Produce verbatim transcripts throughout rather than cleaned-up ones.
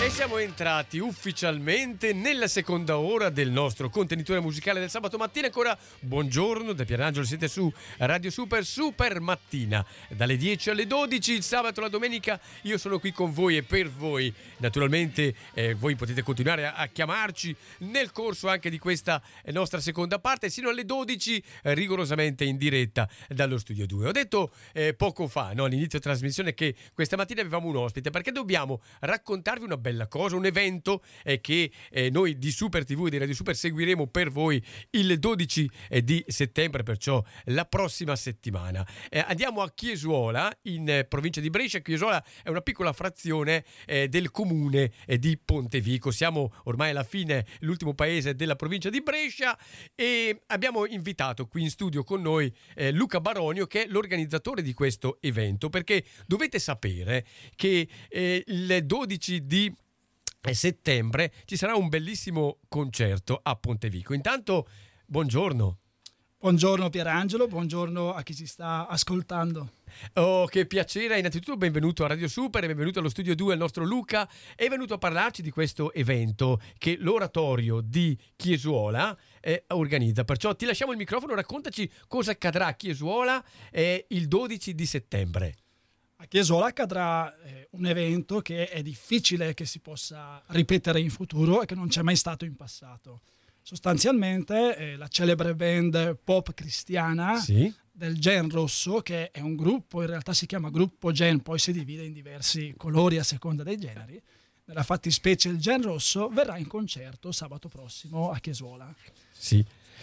E siamo entrati ufficialmente nella seconda ora del nostro contenitore musicale del sabato mattina. Ancora buongiorno da Pierangelo, siete su Radio Super, Super Mattina, dalle dieci alle dodici, il sabato e la domenica io sono qui con voi e per voi. Naturalmente eh, voi potete continuare a, a chiamarci nel corso anche di questa nostra seconda parte, sino alle dodici, eh, rigorosamente in diretta dallo studio due. Ho detto eh, poco fa, no, all'inizio trasmissione, che questa mattina avevamo un ospite, perché dobbiamo raccontarvi una bella cosa, un evento eh, che eh, noi di Super ti vu e di Radio Super seguiremo per voi il dodici eh, di settembre, perciò la prossima settimana. Eh, andiamo a Chiesuola, in eh, provincia di Brescia. Chiesuola è una piccola frazione eh, del comune eh, di Pontevico. Siamo ormai alla fine, l'ultimo paese della provincia di Brescia, e abbiamo invitato qui in studio con noi eh, Luca Baronio, che è l'organizzatore di questo evento, perché dovete sapere che eh, il dodici di settembre ci sarà un bellissimo concerto a Pontevico. Intanto buongiorno. Buongiorno Pierangelo, buongiorno a chi ci sta ascoltando. Oh, che piacere, innanzitutto benvenuto a Radio Super e benvenuto allo studio due al nostro Luca. È venuto a parlarci di questo evento che l'oratorio di Chiesuola eh, organizza, perciò ti lasciamo il microfono, raccontaci cosa accadrà a Chiesuola eh, il dodici di settembre. A Chiesuola accadrà eh, un evento che è difficile che si possa ripetere in futuro e che non c'è mai stato in passato. Sostanzialmente eh, la celebre band pop cristiana Sì? del Gen Rosso, che è un gruppo, in realtà si chiama gruppo Gen, poi si divide in diversi colori a seconda dei generi. Nella fattispecie il Gen Rosso verrà in concerto sabato prossimo a Chiesuola. Sì,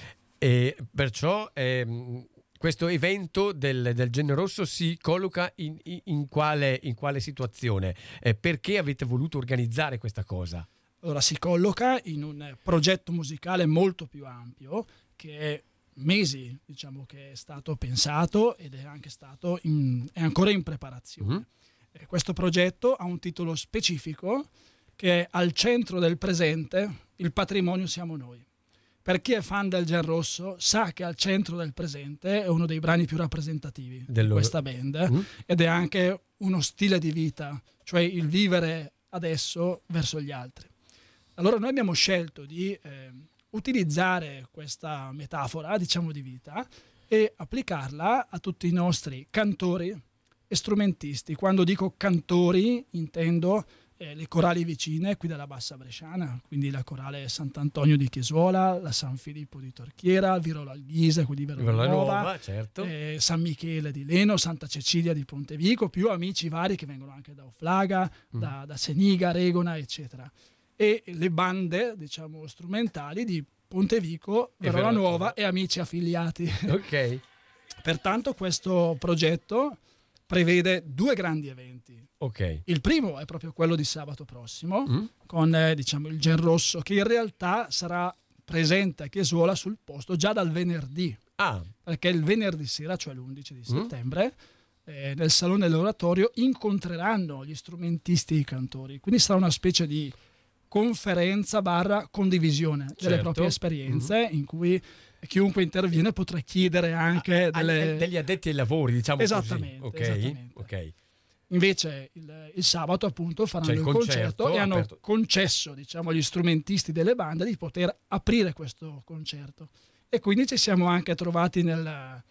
e perciò ehm, questo evento del, del Gen Rosso si colloca in, in, in, quale, in quale situazione? Eh, perché avete voluto organizzare questa cosa? Allora, si colloca in un progetto musicale molto più ampio che è mesi, diciamo, che è stato pensato ed è anche stato in, è ancora in preparazione. Mm-hmm. Eh, questo progetto ha un titolo specifico che è Al centro del presente, il patrimonio siamo noi. Per chi è fan del Gen Rosso sa che Al centro del presente è uno dei brani più rappresentativi Dello... di questa band, mm-hmm. ed è anche uno stile di vita, cioè il vivere adesso verso gli altri. Allora noi abbiamo scelto di eh, utilizzare questa metafora, diciamo, di vita e applicarla a tutti i nostri cantori e strumentisti. Quando dico cantori intendo eh, le corali vicine qui della Bassa Bresciana, quindi la corale Sant'Antonio di Chiesuola, la San Filippo di Torchiera, Virola al Ghise, quindi Virola Nuova, certo. eh, San Michele di Leno, Santa Cecilia di Pontevico, più amici vari che vengono anche da Oflaga, mm. da, da Seniga, Regona, eccetera. E le bande, diciamo, strumentali di Pontevico, Virola Nuova e amici affiliati. Ok. Pertanto questo progetto prevede due grandi eventi. Ok. Il primo è proprio quello di sabato prossimo, mm. con eh, diciamo il Gen Rosso, che in realtà sarà presente a Chiesuola sul posto già dal venerdì. Ah. Perché il venerdì sera, cioè l'undici di settembre, mm. eh, nel Salone dell'Oratorio incontreranno gli strumentisti e i cantori. Quindi sarà una specie di conferenza barra condivisione certo. delle proprie esperienze, mm-hmm. in cui chiunque interviene potrà chiedere anche a, delle... a, degli addetti ai lavori, diciamo esattamente, così. Okay. Esattamente. Ok. Invece il, il sabato appunto faranno C'è il il concerto, concerto e hanno aperto. concesso, diciamo, agli strumentisti delle bande di poter aprire questo concerto. E quindi ci siamo anche trovati nel,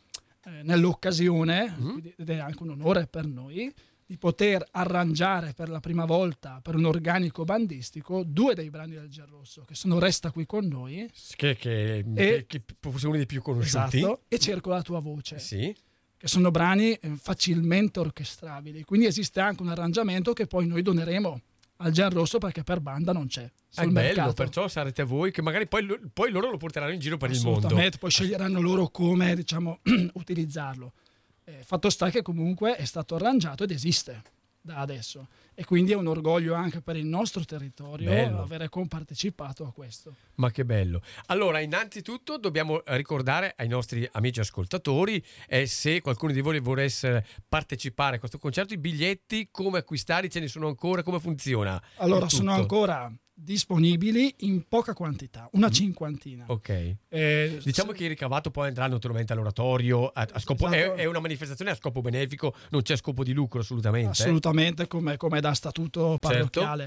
eh, nell'occasione, mm-hmm. ed è anche un onore per noi, di poter arrangiare per la prima volta per un organico bandistico due dei brani del Gen Rosso, che sono Resta qui con noi, che, che, e, che, che forse uno dei più conosciuti, esatto, e Cerco la tua voce, sì. che sono brani facilmente orchestrabili. Quindi esiste anche un arrangiamento che poi noi doneremo al Gen Rosso, perché per banda non c'è sul è bello, mercato. perciò sarete voi che magari poi, poi loro lo porteranno in giro per il mondo. Assolutamente, poi sceglieranno loro come, diciamo, utilizzarlo. Eh, fatto sta che comunque è stato arrangiato ed esiste da adesso, e quindi è un orgoglio anche per il nostro territorio bello. Avere compartecipato a questo. Ma che bello. Allora, innanzitutto dobbiamo ricordare ai nostri amici ascoltatori eh, se qualcuno di voi volesse partecipare a questo concerto, i biglietti, come acquistarli, ce ne sono ancora, come funziona? Allora, sono ancora disponibili in poca quantità, una cinquantina. Ok. Eh, diciamo se... che il ricavato poi andrà naturalmente all'oratorio a, a scopo, esatto. è, è una manifestazione a scopo benefico, non c'è scopo di lucro assolutamente. Assolutamente, come, come da statuto parrocchiale. Certo.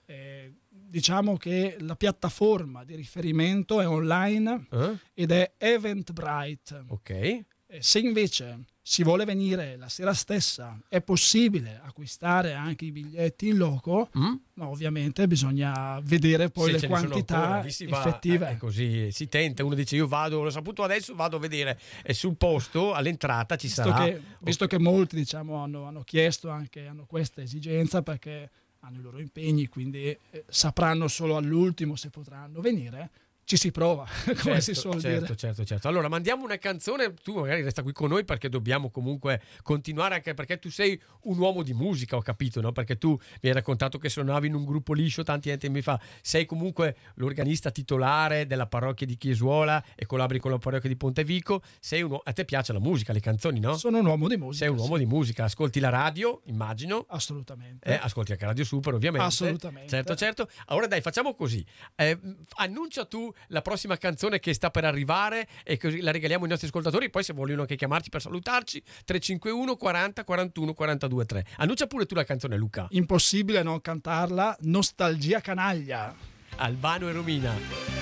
Eh, diciamo che la piattaforma di riferimento è online Eh? ed è Eventbrite. Ok. Eh, se invece si vuole venire la sera stessa, è possibile acquistare anche i biglietti in loco, Mm? ma ovviamente bisogna vedere poi Se le ce ne sono quantità ancora, lì si va, effettive. eh, così si tenta, uno dice io vado, l'ho saputo adesso, vado a vedere, e sul posto all'entrata ci Visto, sarà. che, visto che molti diciamo, hanno, hanno chiesto anche, hanno questa esigenza perché hanno i loro impegni, quindi eh, sapranno solo all'ultimo se potranno venire, ci si prova, come Certo, si suol certo, dire. certo, certo. Allora mandiamo una canzone, tu magari resta qui con noi perché dobbiamo comunque continuare, anche perché tu sei un uomo di musica, ho capito, no? Perché tu mi hai raccontato che suonavi in un gruppo liscio tanti anni fa, sei comunque l'organista titolare della parrocchia di Chiesuola e collabori con la parrocchia di Pontevico, sei uno, a te piace la musica, le canzoni, no? Sono un uomo di musica. Sei un uomo sì. di musica, ascolti la radio, immagino. Assolutamente. Eh, ascolti anche Radio Super, ovviamente. Assolutamente. Certo, certo. Allora dai, facciamo così. Eh, annuncia tu la prossima canzone che sta per arrivare e così la regaliamo ai nostri ascoltatori. Poi se vogliono anche chiamarci per salutarci, tre cinque uno quaranta quarantuno quarantadue tre. Annuncia pure tu la canzone, Luca. Impossibile non cantarla, Nostalgia canaglia. Albano e Romina.